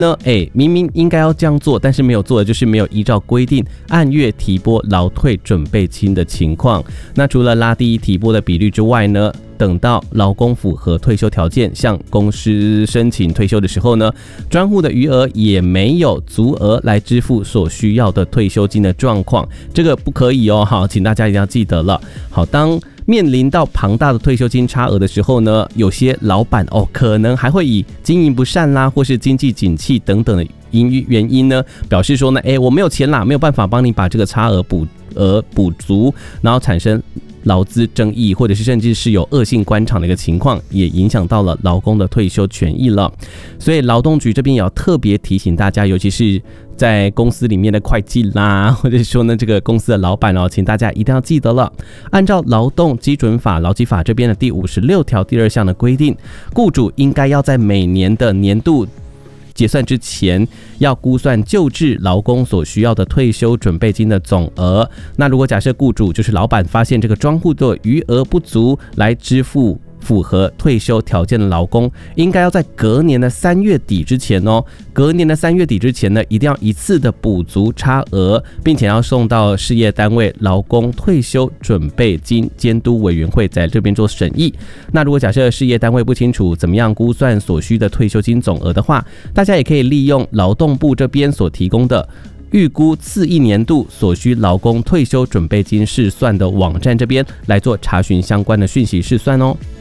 明明应该要这样做，但是没有做的就是没有依照规定按月提拨劳退准备金的情况。那除了拉低提拨的比率之外呢，等到劳工符合退休条件向公司申请退休的时候呢，专户的余额也没有足额来支付所需要的退休金的状况，这个不可以哦。好，请大家一定要记得了。好，当面临到庞大的退休金差额的时候呢，有些老板可能还会以经营不善啦，或是经济景气等等的原因呢，表示说呢，我没有钱啦，没有办法帮你把这个差额补足，然后产生劳资争议，或者是甚至是有恶性官场的一个情况，也影响到了劳工的退休权益了。所以劳动局这边也要特别提醒大家，尤其是在公司里面的会计啦，或者是说呢这个公司的老板请大家一定要记得了，按照劳动基准法劳基法这边的第56条第2项的规定，雇主应该要在每年的年度结算之前，要估算旧制劳工所需要的退休准备金的总额。那如果假设雇主就是老板发现这个专户的余额不足来支付符合退休条件的劳工，应该要在隔年的3月底之前隔年的3月底之前呢，一定要一次的补足差额，并且要送到事业单位劳工退休准备金监督委员会在这边做审议。那如果假设事业单位不清楚怎么样估算所需的退休金总额的话，大家也可以利用劳动部这边所提供的预估次一年度所需劳工退休准备金试算的网站这边来做查询相关的讯息试算哦。